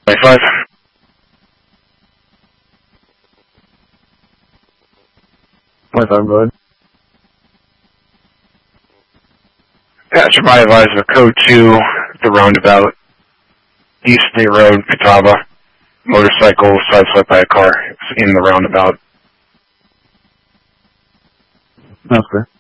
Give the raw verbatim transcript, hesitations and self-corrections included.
twenty-five. twenty-five, go ahead. Passer by advised of code two, the roundabout, East State Road, Catawba. Motorcycle sideswept by a car in the roundabout. That's clear.